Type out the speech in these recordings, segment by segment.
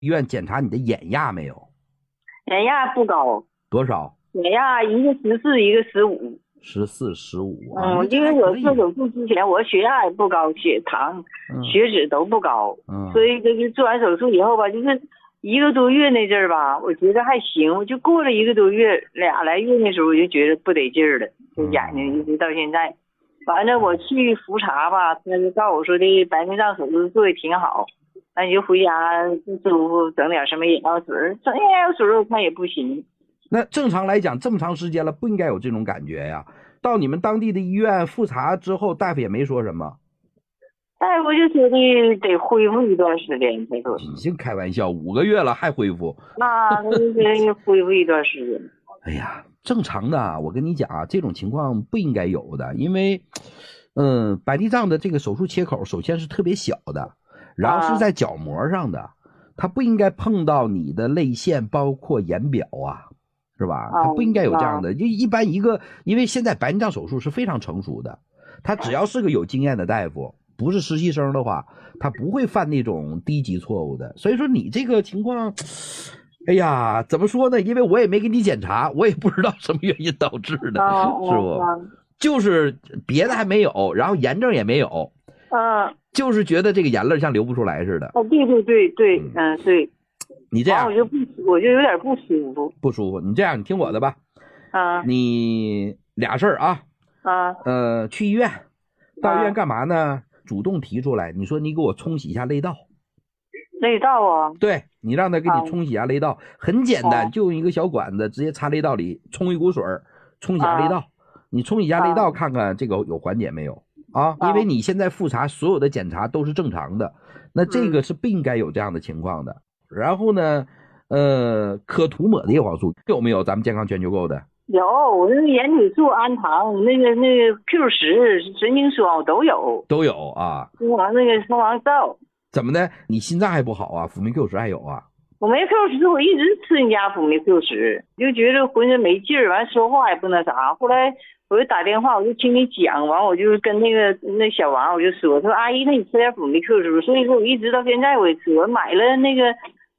医院检查你的眼压没有？ 眼压不高。 多少？ 眼压一个14，一个15。 14、15啊。 因为我做手术之前，我血压也不高，血糖、血脂都不高。所以这个做完手术以后吧，就是1个多月那阵儿吧，我觉得还行。我就过了1个多月，2来月那时候我就觉得不得劲儿了，就眼睛一直到现在。完了我去复查吧，他就告诉我说的白内障手术做的挺好，那你就回家不舒服整点什么眼药水，整眼药水我看也不行。 那正常来讲，这么长时间了，不应该有这种感觉呀。到你们当地的医院复查之后，大夫也没说什么。 大夫就说的得恢复一段时间，他说。 你净开玩笑，5个月了还恢复？ 那就是恢复一段时间。 哎呀，正常的，我跟你讲啊，这种情况不应该有的，因为，白内障的这个手术切口，首先是特别小的，然后是在角膜上的，它不应该碰到你的泪腺，包括眼表啊。是吧？它不应该有这样的，就一般因为现在白内障手术是非常成熟的，他只要是个有经验的大夫，不是实习生的话，他不会犯那种低级错误的。所以说你这个情况，哎呀，怎么说呢？因为我也没给你检查，我也不知道什么原因导致的，是不？就是别的还没有，然后炎症也没有，就是觉得这个眼泪像流不出来似的。 对，对。 你这样我就有点不舒服。 不舒服，你这样，你听我的吧。你俩事儿啊。去医院，到医院干嘛呢？主动提出来，你说你给我冲洗一下泪道。 泪道啊？ 对，你让他给你冲洗一下泪道，很简单，就用一个小管子直接插泪道里，冲一股水，冲洗下泪道。你冲洗一下泪道，看看这个有缓解没有啊？因为你现在复查所有的检查都是正常的，那这个是不应该有这样的情况的。然后呢，可涂抹的叶黄素有没有？咱们健康全球购的有，我那个眼体素、氨糖，那个 Q10、神经霜我都有啊。 那个蜂王皂。 怎么的？你心脏还不好啊？辅酶 Q10还有啊？ 我没 Q10，我一直吃人家辅酶 Q10，就觉得浑身没劲儿，完说话也不那啥。后来我就打电话，我就听你讲，完我就跟那小王我就说阿姨，那你吃点辅酶 Q10。所以说我一直到现在我也吃，我买了那个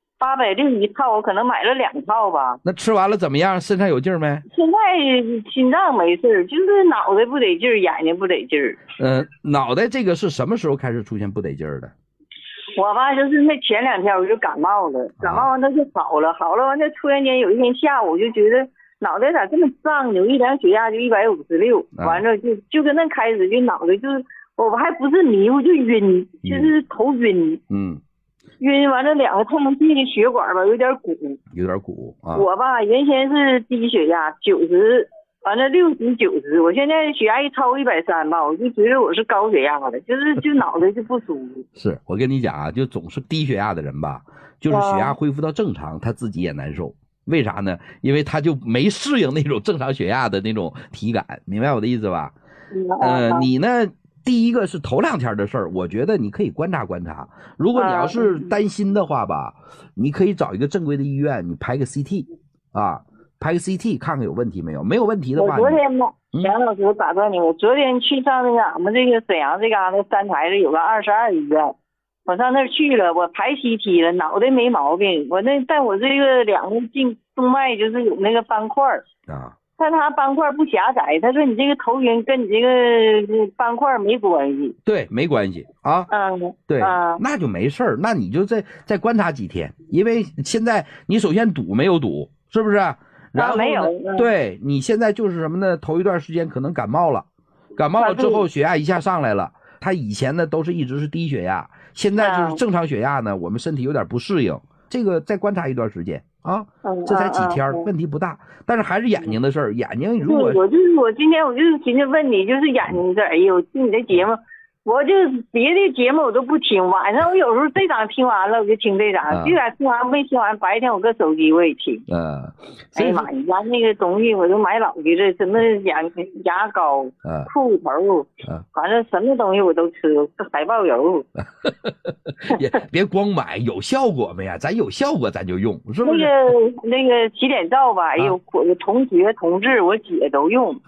860一套，我可能买了2套吧。 那吃完了怎么样？身上有劲儿没？ 现在心脏没事，就是脑袋不得劲儿，眼睛不得劲儿。 脑袋这个是什么时候开始出现不得劲儿的？ 我吧，就是那前2天我就感冒了，感冒完它就好了完，这突然间有一天下午我就觉得脑袋咋这么胀呢？我一量血压就156，完了就跟那开始就脑袋就是我还不是迷糊就晕，就是头晕。晕完了2个太阳镜的血管吧有点鼓啊。我吧原先是低血压90，完了60、90，我现在血压一超130吧，我就觉得我是高血压的，就脑袋就不舒服。 是我跟你讲啊，就总是低血压的人吧，就是血压恢复到正常，他自己也难受。为啥呢？因为他就没适应那种正常血压的那种体感，明白我的意思吧？你呢？第一个是头2天的事儿，我觉得你可以观察观察。如果你要是担心的话吧，你可以找一个正规的医院，你拍个 CT 啊，拍个 CT 看看有问题没有。没有问题的话， 我昨天呢，杨老师，我打断你，我昨天去上那个俺们这个沈阳这嘎达3台的有个22医院，我上那儿去了，我排 CT 了，脑袋没毛病，但我这个2个静动脉就是有那个斑块啊。但他斑块不狭窄，他说你这个头晕跟你这个斑块没关系。 对，没关系啊。对，那就没事儿，那你就再观察几天，因为现在你首先堵没有堵，是不是？然后没有。 对，你现在就是什么呢？头一段时间可能感冒了之后血压一下上来了，他以前呢都是一直是低血压，现在就是正常血压呢，我们身体有点不适应，这个再观察一段时间。这才几天，问题不大，但是还是眼睛的事儿。眼睛如果我今天我就是寻思问你，就是眼睛这，哎呦，听你的节目，我就别的节目我都不听，晚上我有时候这档听完了我就听这档，这档听完没听完，白天我搁手机我也听。哎呀妈，你家那个东西我都买老的了，什么牙膏、裤头，反正什么东西我都吃，海豹油。 别光买，有效果没呀？咱有效果咱就用，是不是？ 那个洗脸皂吧，哎呦，我同学同志我姐都用。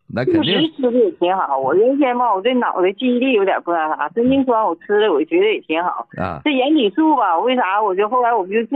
那肯定吃的也挺好。我原先吧，我对脑袋记忆力有点不那啥，神经酸我吃的我觉得也挺好。 啊。 这盐体素吧，为啥我就后来我就